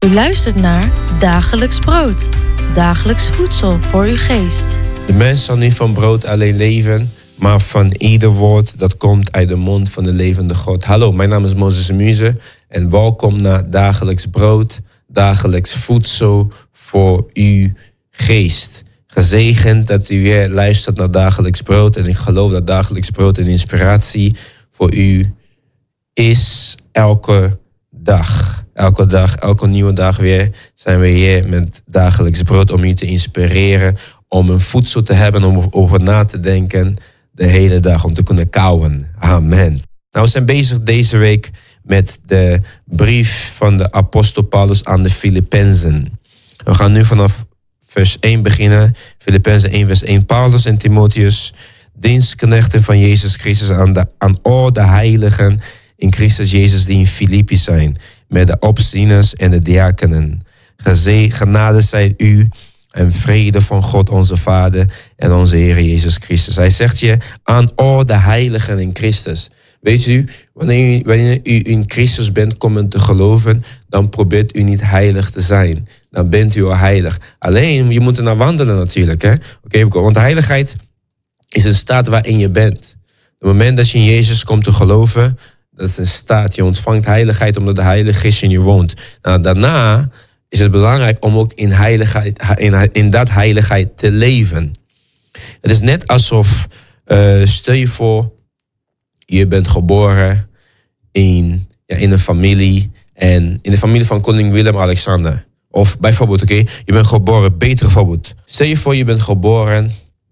U luistert naar Dagelijks Brood. Dagelijks voedsel voor uw geest. De mens zal niet van brood alleen leven, maar van ieder woord dat komt uit de mond van de levende God. Hallo, mijn naam is Moses Muze en welkom naar Dagelijks Brood, dagelijks voedsel voor uw geest. Gezegend dat u weer luistert naar Dagelijks Brood en ik geloof dat Dagelijks Brood een inspiratie voor u is elke dag. Elke dag, elke nieuwe dag weer zijn we hier met Dagelijks Brood om u te inspireren, om een voedsel te hebben, om over na te denken de hele dag, om te kunnen kauwen. Amen. Nou, we zijn bezig deze week met de brief van de apostel Paulus aan de Filippenzen. We gaan nu vanaf vers 1 beginnen. Filippenzen 1 vers 1. Paulus en Timotheus, dienstknechten van Jezus Christus aan al de heiligen in Christus Jezus die in Filippi zijn, met de opzieners en de diakenen. Genade zij u en vrede van God onze Vader en onze Heer Jezus Christus. Hij zegt je aan al de heiligen in Christus. Weet u, wanneer u in Christus bent komen te geloven, dan probeert u niet heilig te zijn. Dan bent u al heilig. Alleen, je moet er naar wandelen natuurlijk. Oké, want heiligheid is een staat waarin je bent. Op het moment dat je in Jezus komt te geloven, dat is een staat. Je ontvangt heiligheid omdat de Heilige Geest in je woont. Nou, daarna is het belangrijk om ook in dat heiligheid te leven. Het is net alsof, stel je voor, je bent geboren in een familie. En in de familie van koning Willem-Alexander. Of bijvoorbeeld, je bent geboren, beter voorbeeld. Stel je voor, je bent geboren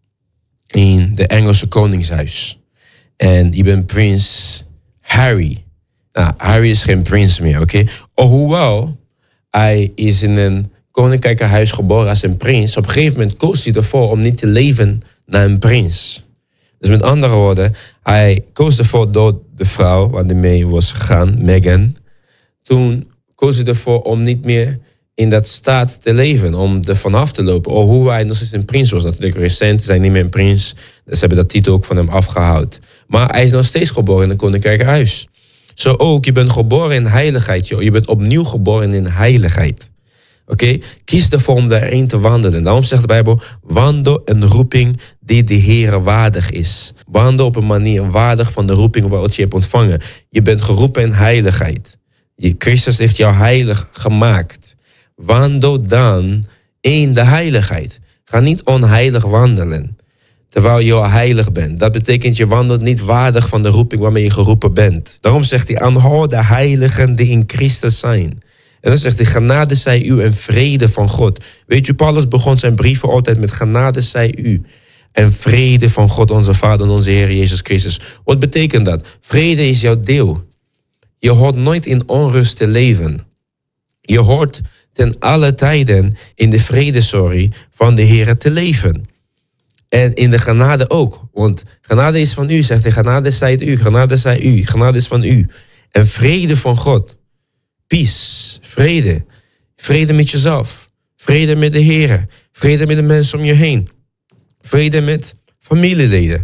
in de Engelse koningshuis. En je bent prins Harry. Nou, Harry is geen prins meer, oké? Hoewel hij is in een koninkrijkenhuis geboren als een prins, op een gegeven moment koos hij ervoor om niet te leven naar een prins. Dus met andere woorden, hij koos ervoor door de vrouw waar hij mee was gegaan, Meghan. Toen koos hij ervoor om niet meer in dat staat te leven, om er vanaf te lopen. Hoe hij nog steeds een prins was. Natuurlijk recent zijn niet meer een prins, dus ze hebben dat titel ook van hem afgehaald. Maar hij is nog steeds geboren in een koninkrijkenhuis. Zo ook, je bent geboren in heiligheid. Je bent opnieuw geboren in heiligheid. Oké? Kies ervoor om daarin te wandelen. Daarom zegt de Bijbel, wandel een roeping die de Heere waardig is. Wandel op een manier waardig van de roeping wat je hebt ontvangen. Je bent geroepen in heiligheid. Christus heeft jou heilig gemaakt. Wandel dan in de heiligheid. Ga niet onheilig wandelen, terwijl je al heilig bent. Dat betekent je wandelt niet waardig van de roeping waarmee je geroepen bent. Daarom zegt hij, aan al de heiligen die in Christus zijn. En dan zegt hij, genade zij u en vrede van God. Weet je, Paulus begon zijn brieven altijd met genade zij u en vrede van God onze Vader en onze Heer Jezus Christus. Wat betekent dat? Vrede is jouw deel. Je hoort nooit in onrust te leven. Je hoort ten alle tijden in de vrede, van de Heer te leven. En in de genade ook. Want genade is van u, zegt hij. Genade zij u, genade zij u, genade is van u. En vrede van God. Peace, vrede. Vrede met jezelf. Vrede met de Heer. Vrede met de mensen om je heen. Vrede met familieleden.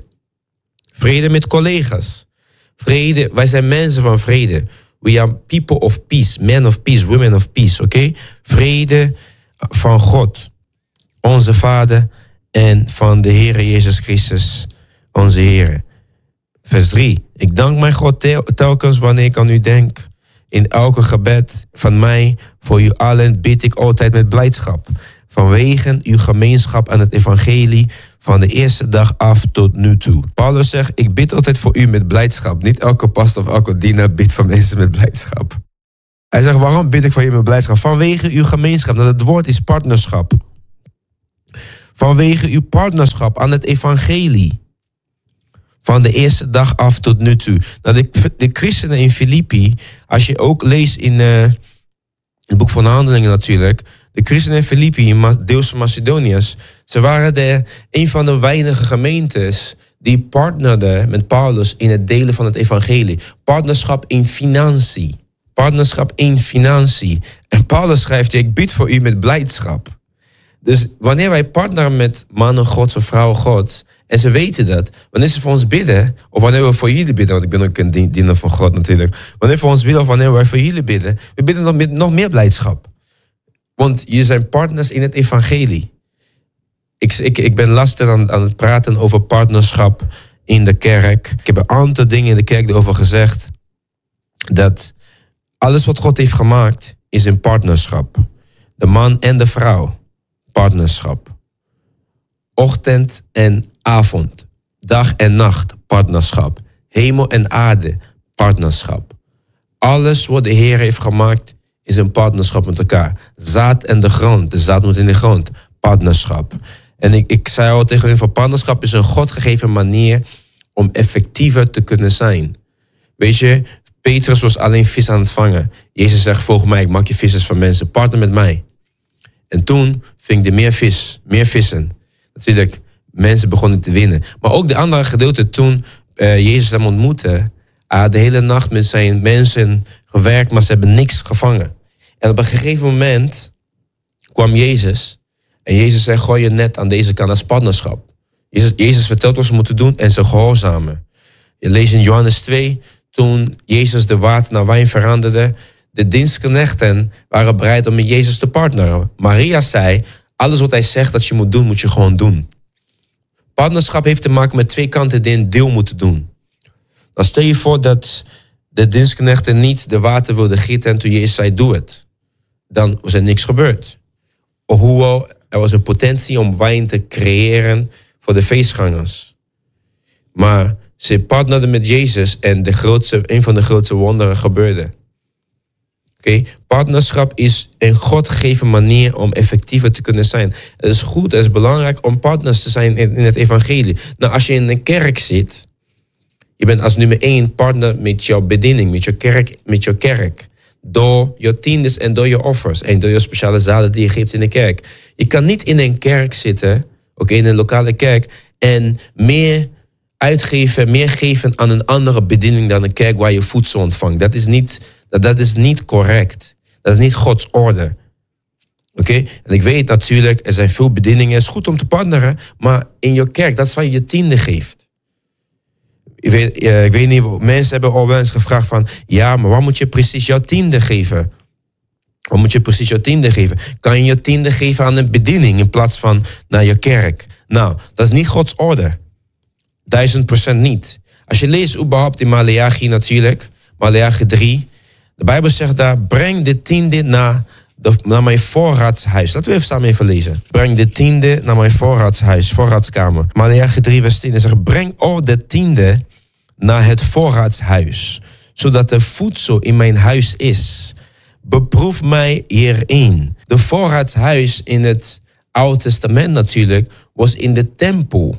Vrede met collega's. Vrede, wij zijn mensen van vrede. We are people of peace, men of peace, women of peace, oké? Vrede van God, onze Vader en van de Heer Jezus Christus, onze Heer. Vers 3. Ik dank mijn God telkens wanneer ik aan u denk. In elke gebed van mij voor u allen bid ik altijd met blijdschap. Vanwege uw gemeenschap aan het evangelie van de eerste dag af tot nu toe. Paulus zegt, ik bid altijd voor u met blijdschap. Niet elke pastor of elke dienaar bidt voor mensen met blijdschap. Hij zegt, waarom bid ik voor je met blijdschap? Vanwege uw gemeenschap. Nou, het woord is partnerschap. Vanwege uw partnerschap aan het evangelie. Van de eerste dag af tot nu toe. Nou, de christenen in Filippi, als je ook leest in het boek van Handelingen natuurlijk. De christenen in Filippi, deels van Macedoniërs, ze waren een van de weinige gemeentes die partnerden met Paulus in het delen van het evangelie. Partnerschap in financiën. Partnerschap in financiën. En Paulus schrijft, ik bid voor u met blijdschap. Dus wanneer wij partneren met mannen Gods of vrouwen Gods, en ze weten dat, wanneer ze voor ons bidden, of wanneer we voor jullie bidden, want ik ben ook een dienaar van God natuurlijk. Wanneer we voor ons bidden of wanneer wij voor jullie bidden, we bidden nog met nog meer blijdschap. Want je zijn partners in het evangelie. Ik ben lastig aan het praten over partnerschap in de kerk. Ik heb een aantal dingen in de kerk erover gezegd. Dat alles wat God heeft gemaakt is een partnerschap. De man en de vrouw, partnerschap. Ochtend en avond, dag en nacht, partnerschap. Hemel en aarde, partnerschap. Alles wat de Heer heeft gemaakt is een partnerschap met elkaar. Zaad en de grond, de zaad moet in de grond, partnerschap. En ik zei al tegen u van partnerschap is een godgegeven manier om effectiever te kunnen zijn. Weet je, Petrus was alleen vis aan het vangen. Jezus zegt, volg mij, ik maak je vissers van mensen. Partner met mij. En toen ving hij meer vissen. Natuurlijk, mensen begonnen te winnen. Maar ook de andere gedeelte, toen Jezus hem ontmoette, de hele nacht met zijn mensen gewerkt, maar ze hebben niks gevangen. En op een gegeven moment kwam Jezus. En Jezus zei, gooi je net aan deze kant als partnerschap. Jezus vertelt wat ze moeten doen en ze gehoorzamen. Je leest in Johannes 2, toen Jezus de water naar wijn veranderde. De dienstknechten waren bereid om met Jezus te partneren. Maria zei, alles wat hij zegt dat je moet je gewoon doen. Partnerschap heeft te maken met twee kanten die een deel moeten doen. Dan stel je voor dat de dienstknechten niet de water wilden gieten en toen Jezus zei, doe het. Dan was er niks gebeurd. Hoewel er was een potentie om wijn te creëren voor de feestgangers. Maar ze partnerden met Jezus en een van de grootste wonderen gebeurde. Partnerschap is een godgegeven manier om effectiever te kunnen zijn. Het is goed, het is belangrijk om partners te zijn in het evangelie. Nou, als je in een kerk zit, je bent als nummer 1 partner met jouw bediening, met jouw kerk. Door je tiendes en door je offers en door je speciale zalen die je geeft in de kerk. Je kan niet in een kerk zitten, in een lokale kerk, en meer uitgeven, meer geven aan een andere bediening dan een kerk waar je voedsel ontvangt. Dat is niet correct. Dat is niet Gods orde. En ik weet natuurlijk, er zijn veel bedieningen. Het is goed om te partneren, maar in je kerk, dat is waar je tiende geeft. Ik weet niet, mensen hebben al wel eens gevraagd van, ja, maar waar moet je precies jouw tiende geven? Waar moet je precies jouw tiende geven? Kan je je tiende geven aan een bediening in plaats van naar je kerk? Nou, dat is niet Gods orde. 1000% niet. Als je leest überhaupt in Maleachi natuurlijk, Maleachi 3, de Bijbel zegt daar, breng de tiende naar mijn voorraadshuis. Laten we even lezen. Breng de tiende naar mijn voorraadshuis, voorraadskamer. Maleachi 3 vers 10 zegt, breng al de tiende naar het voorraadshuis, zodat er voedsel in mijn huis is. Beproef mij hierin. De voorraadshuis in het Oude Testament natuurlijk was in de tempel.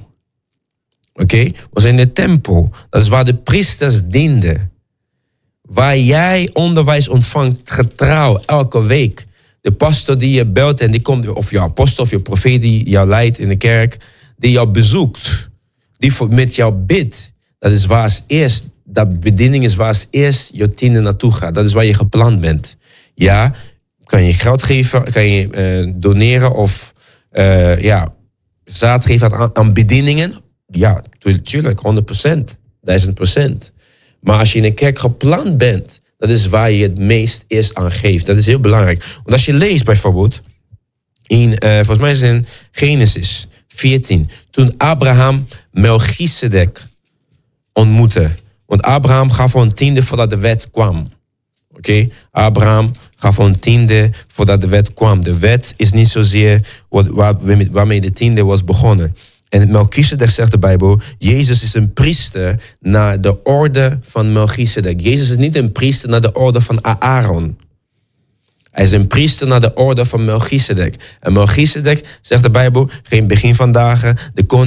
Was in de tempel. Dat is waar de priesters dienden. Waar jij onderwijs ontvangt getrouw elke week. De pastor die je belt en die komt, of je apostel of je profeet die jou leidt in de kerk, die jou bezoekt, die met jou bidt. Dat is waar als eerst, dat bediening is waar als eerst je tiende naartoe gaat. Dat is waar je gepland bent. Ja, kan je geld geven, kan je doneren of zaad geven aan bedieningen? Ja, tuurlijk, 100%, 1000%. Maar als je in een kerk gepland bent, dat is waar je het meest eerst aan geeft. Dat is heel belangrijk. Want als je leest bijvoorbeeld, volgens mij is het in Genesis 14, toen Abraham Melchizedek ontmoette. Want Abraham gaf voor een tiende voordat de wet kwam. Abraham gaf voor een tiende voordat de wet kwam. De wet is niet zozeer waarmee de tiende was begonnen. En Melchizedek, zegt de Bijbel, Jezus is een priester naar de orde van Melchizedek. Jezus is niet een priester naar de orde van Aaron. Hij is een priester naar de orde van Melchizedek. En Melchizedek, zegt de Bijbel, geen begin van dagen, de koning